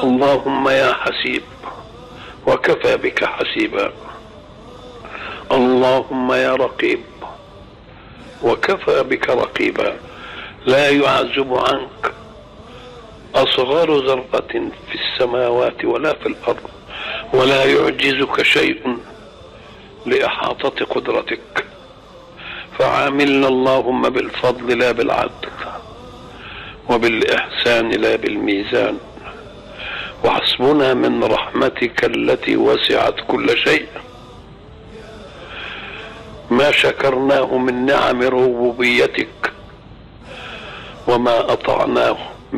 اللهم يا حسيب وكفى بك حسيبا. اللهم يا رقيب وكفى بك رقيبا. لا يعزب عنك أصغر ذرة في السماوات ولا في الأرض، ولا يعجزك شيء لإحاطة قدرتك. فعاملنا اللهم بالفضل لا بالعدل، وبالإحسان لا بالميزان، وحسبنا من رحمتك التي وسعت كل شيء ما شكرناه من نعم ربوبيتك وما أطعناه